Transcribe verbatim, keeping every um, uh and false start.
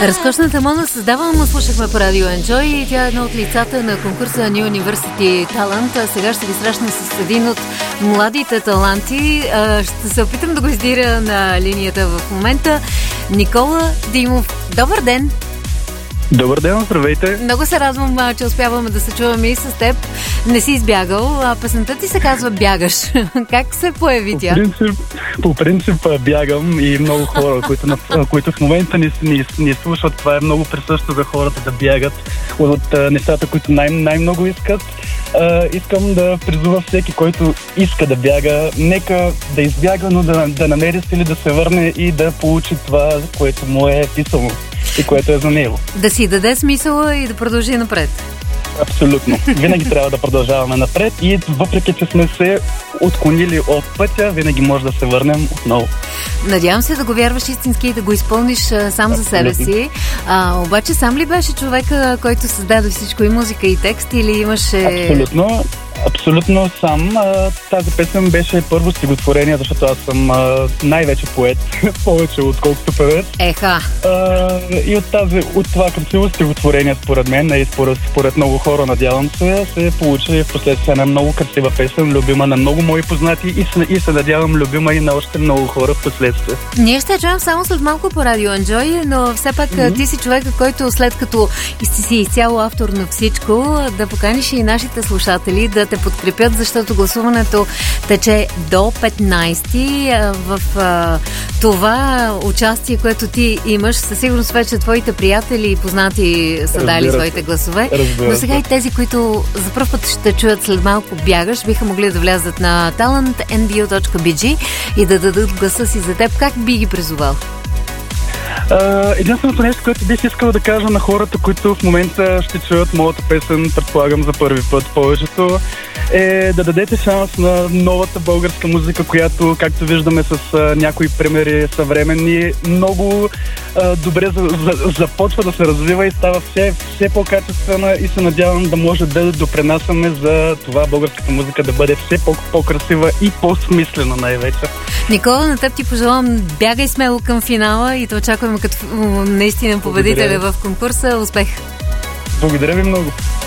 Разкошната Мона създава, му слушахме по радио Enjoy и тя е една от лицата на конкурса New University Talent. Сега ще ви срещна с един от младите таланти. Ще се опитам да го издира на линията в момента. Никола Димов. Добър ден! Добър ден, здравейте! Много се радвам, че успяваме да се чуваме и с теб. Не си избягал, а песента ти се казва "Бягаш". Как се появи тя? По принцип, по принцип бягам и много хора, които, които в момента ни, ни, ни слушат, това е много присъщо за хората да бягат от а, нещата, които най- най-много искат. А, искам да призова всеки, който иска да бяга, нека да избяга, но да, да намери сили да се върне и да получи това, което му е писано и което е за него. Да си даде смисъла и да продължи напред. Абсолютно. Винаги трябва да продължаваме напред и въпреки, че сме се отклонили от пътя, винаги може да се върнем отново. Надявам се да го вярваш истински и да го изпълниш а, сам за себе си. А, обаче сам ли беше човека, който създаде всичко, и музика, и текст, или имаше... Абсолютно. Абсолютно сам. Тази песен беше първо стихотворение, защото аз съм най-вече поет, повече отколкото певец. Еха! И от, тази, от това красиво стихотворение, според мен, и според, според много хора, надявам се, се получи в последствие една много красива песен, любима на много мои познати и се, и се надявам любима и на още много хора в последствие. Ние ще чуем само след малко по радио Enjoy, но все пак mm-hmm. ти си човека, който след като си изцяло автор на всичко, да поканиш и нашите слушатели да те подкрепят, защото гласуването тече до петнайсети. В а, това участие, което ти имаш, със сигурност вече твоите приятели и познати са Разбира дали своите гласове. Разбира Но сега и тези, които за първ път ще чуят след малко "Бягаш", биха могли да влязат на талент ен би ю точка би джи и да дадат гласа си за теб. Как би ги призовал? Uh, единственото нещо, което бих искал да кажа на хората, които в момента ще чуят моята песен, предполагам за първи път повечето, е да дадете шанс на новата българска музика, която, както виждаме с uh, някои примери съвременни, много uh, добре за, за, започва да се развива и става все, все по-качествена и се надявам да може да допринасяме за това българската музика да бъде все по- по-красива и по-смислена най-вече. Никола, на теб ти пожелавам, бягай смело към финала и да очакваме като наистина победителя в конкурса. Успех! Благодаря ви много!